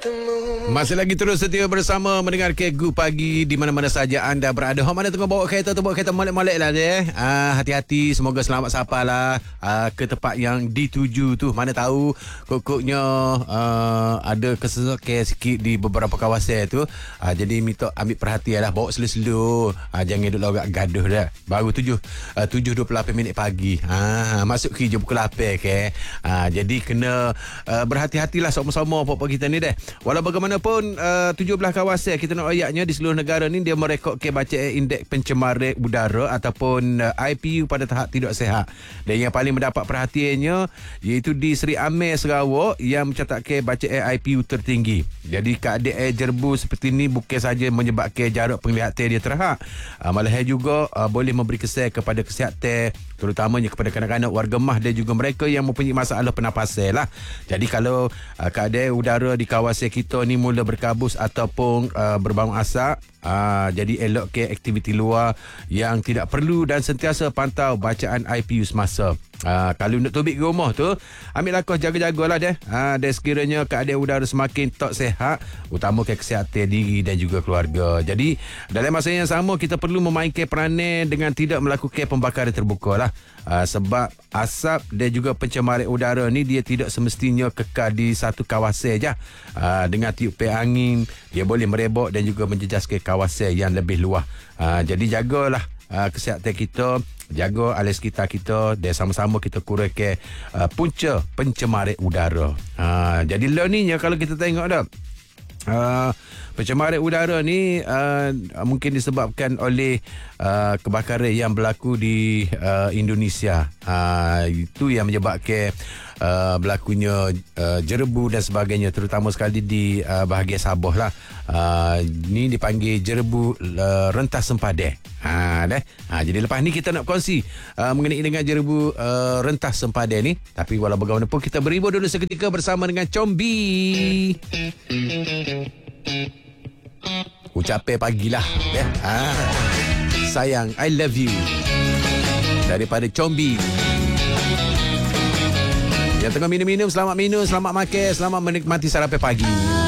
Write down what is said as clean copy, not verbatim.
Masih lagi terus setia bersama mendengar Kegu Pagi di mana-mana saja anda berada. Hok mana tengah bawa kereta tu, bawa kereta molek-molek lah dia. Hati-hati, semoga selamat sampai lah ke tempat yang dituju tu. Mana tahu kokoknya ada kesesakan sikit di beberapa kawasan tu. Jadi minta ambil perhatian lah, bawa slow-slow. Jangan duduk agak gaduh dah. Baru 7.28 minit pagi. Masuk kerja pukul 8 ke. Jadi kena berhati-hatilah sama-sama pokok kita ni deh. Walau bagaimanapun 17 kawasan kita nak ayatnya di seluruh negara ni dia merekod ke baca indeks pencemaran udara ataupun IPU pada tahap tidak sihat. Dan yang paling mendapat perhatiannya iaitu di Seri Amir Sarawak yang mencatatkan baca IPU tertinggi. Jadi keadaan air jerbu seperti ni bukan saja menyebabkan jarak penglihatan dia terhad, malah juga boleh memberi kesan kepada kesihatan, terutamanya kepada kanak-kanak, warga mah dan juga mereka yang mempunyai masalah pernafasan lah. Jadi kalau keadaan udara di kawasan kita ni mula berkabus ataupun berbau asap, jadi elokkan aktiviti luar yang tidak perlu dan sentiasa pantau bacaan IPU semasa. Kalau nak tubik ke rumah tu, ambil langkah jaga-jagalah deh. Dan sekiranya keadaan udara semakin tak sihat, utamakan kesihatan diri dan juga keluarga. Jadi dalam masa yang sama kita perlu memainkan peranan dengan tidak melakukan pembakaran terbuka lah. Sebab asap dan juga pencemaran udara ni dia tidak semestinya kekal di satu kawasan je. Dengan tiupan angin, dia boleh merebak dan juga menjejaskan kawasan yang lebih luas. Jadi jagalah kesihatan kita, jaga alam sekitar kita dan sama-sama kita kurangkan punca pencemaran udara. Jadi learningnya kalau kita tengok dah, pencemaran udara ni mungkin disebabkan oleh kebakaran yang berlaku di Indonesia. Itu yang menyebabkan berlakunya jerebu dan sebagainya, terutama sekali di bahagian Sabah lah. Ni dipanggil jerebu rentas sempadan. Jadi lepas ni kita nak kongsi mengenai dengan jerebu rentas sempadan ni. Tapi walau bagaimanapun kita beribu dulu seketika bersama dengan Combi. Ucapan pagilah ya. Sayang, I love you daripada Combi. Yang tengah minum-minum, selamat minum, selamat makan, selamat menikmati sarapan pagi.